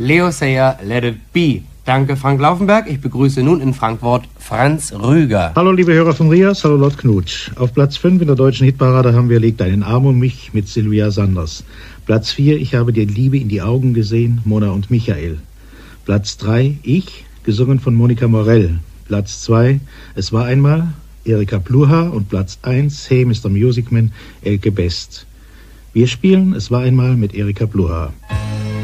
Leo Sayer, Let It Be. Danke, Frank Laufenberg. Ich begrüße nun in Frankfurt Franz Rüger. Hallo, liebe Hörer von Rias. Hallo, Lord Knutsch. Auf Platz 5 in der deutschen Hitparade haben wir Leg deinen Arm um mich mit Sylvia Sanders. Platz 4, Ich habe dir Liebe in die Augen gesehen, Mona und Michael. Platz 3, Ich, gesungen von Monika Morell. Platz 2, Es war einmal, Erika Pluha. Und Platz 1, Hey Mr. Musicman, Elke Best. Wir spielen Es war einmal mit Erika Pluha.